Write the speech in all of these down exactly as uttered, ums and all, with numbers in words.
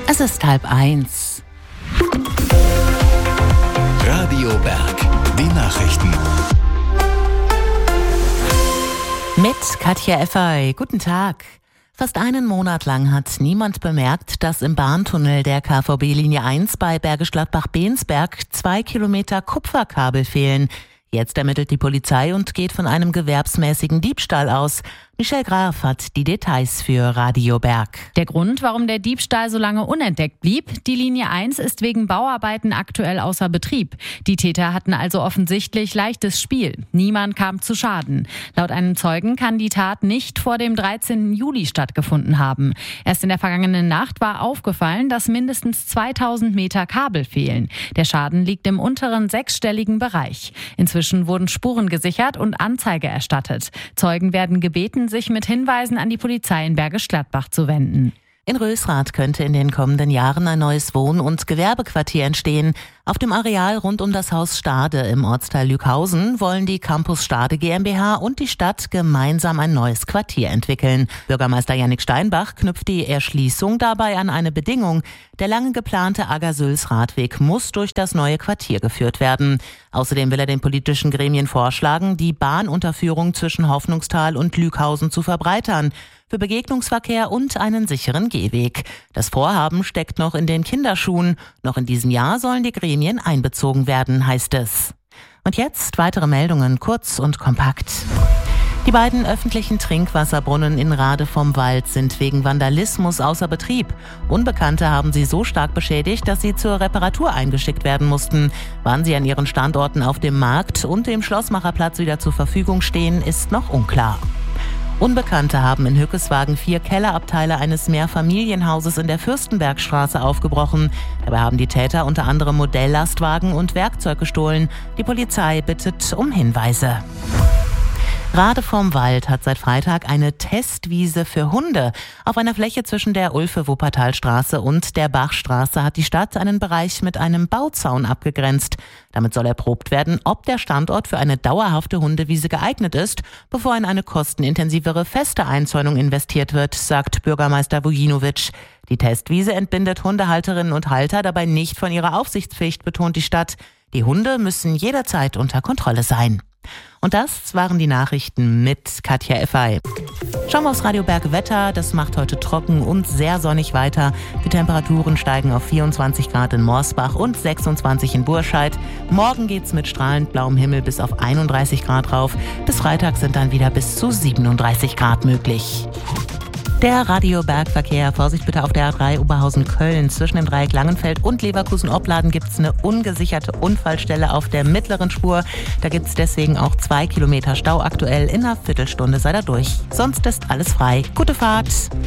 Es ist halb eins. Radio Berg, die Nachrichten. Mit Katja Effey. Guten Tag. Fast einen Monat lang hat niemand bemerkt, dass im Bahntunnel der K V B-Linie eins bei Bergisch Gladbach-Bensberg zwei Kilometer Kupferkabel fehlen. Jetzt ermittelt die Polizei und geht von einem gewerbsmäßigen Diebstahl aus. Michelle Graf hat die Details für Radio Berg. Der Grund, warum der Diebstahl so lange unentdeckt blieb: Die Linie eins ist wegen Bauarbeiten aktuell außer Betrieb. Die Täter hatten also offensichtlich leichtes Spiel. Niemand kam zu Schaden. Laut einem Zeugen kann die Tat nicht vor dem dreizehnten Juli stattgefunden haben. Erst in der vergangenen Nacht war aufgefallen, dass mindestens zweitausend Meter Kabel fehlen. Der Schaden liegt im unteren sechsstelligen Bereich. Inzwischen wurden Spuren gesichert und Anzeige erstattet. Zeugen werden gebeten, sich mit Hinweisen an die Polizei in Bergisch Gladbach zu wenden. In Rösrath könnte in den kommenden Jahren ein neues Wohn- und Gewerbequartier entstehen. Auf dem Areal rund um das Haus Stade im Ortsteil Lüghausen wollen die Campus Stade GmbH und die Stadt gemeinsam ein neues Quartier entwickeln. Bürgermeister Jannik Steinbach knüpft die Erschließung dabei an eine Bedingung. Der lange geplante Aggersülz-Radweg muss durch das neue Quartier geführt werden. Außerdem will er den politischen Gremien vorschlagen, die Bahnunterführung zwischen Hoffnungstal und Lüghausen zu verbreitern. Für Begegnungsverkehr und einen sicheren Gehweg. Das Vorhaben steckt noch in den Kinderschuhen. Noch in diesem Jahr sollen die Gremien einbezogen werden, heißt es. Und jetzt weitere Meldungen, kurz und kompakt. Die beiden öffentlichen Trinkwasserbrunnen in Rade vom Wald sind wegen Vandalismus außer Betrieb. Unbekannte haben sie so stark beschädigt, dass sie zur Reparatur eingeschickt werden mussten. Wann sie an ihren Standorten auf dem Markt und dem Schlossmacherplatz wieder zur Verfügung stehen, ist noch unklar. Unbekannte haben in Hückeswagen vier Kellerabteile eines Mehrfamilienhauses in der Fürstenbergstraße aufgebrochen. Dabei haben die Täter unter anderem Modelllastwagen und Werkzeug gestohlen. Die Polizei bittet um Hinweise. Rade vom Wald hat seit Freitag eine Testwiese für Hunde. Auf einer Fläche zwischen der Ulfe-Wuppertalstraße und der Bachstraße hat die Stadt einen Bereich mit einem Bauzaun abgegrenzt. Damit soll erprobt werden, ob der Standort für eine dauerhafte Hundewiese geeignet ist, bevor in eine kostenintensivere feste Einzäunung investiert wird, sagt Bürgermeister Vujinovic. Die Testwiese entbindet Hundehalterinnen und Halter dabei nicht von ihrer Aufsichtspflicht, betont die Stadt. Die Hunde müssen jederzeit unter Kontrolle sein. Und das waren die Nachrichten mit Katja Effey. Schauen wir aufs Radio Berg Wetter. Das macht heute trocken und sehr sonnig weiter. Die Temperaturen steigen auf vierundzwanzig Grad in Morsbach und sechsundzwanzig in Burscheid. Morgen geht's mit strahlend blauem Himmel bis auf einunddreißig Grad rauf. Bis Freitag sind dann wieder bis zu siebenunddreißig Grad möglich. Der Radio Bergverkehr. Vorsicht bitte auf der A drei Oberhausen-Köln. Zwischen dem Dreieck Langenfeld und Leverkusen-Opladen gibt es eine ungesicherte Unfallstelle auf der mittleren Spur. Da gibt es deswegen auch zwei Kilometer Stau aktuell. In einer Viertelstunde sei da durch. Sonst ist alles frei. Gute Fahrt.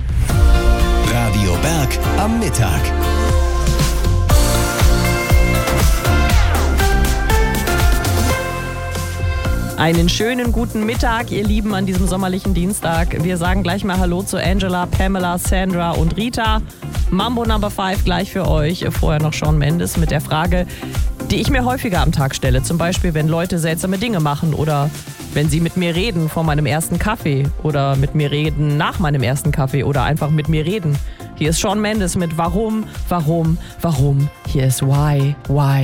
Radio Berg am Mittag. Einen schönen guten Mittag, ihr Lieben, an diesem sommerlichen Dienstag. Wir sagen gleich mal Hallo zu Angela, Pamela, Sandra und Rita. Mambo Number five gleich für euch. Vorher noch Shawn Mendes mit der Frage, die ich mir häufiger am Tag stelle. Zum Beispiel, wenn Leute seltsame Dinge machen oder wenn sie mit mir reden vor meinem ersten Kaffee oder mit mir reden nach meinem ersten Kaffee oder einfach mit mir reden. Hier ist Shawn Mendes mit Warum, Warum, Warum. Hier ist Why, Why.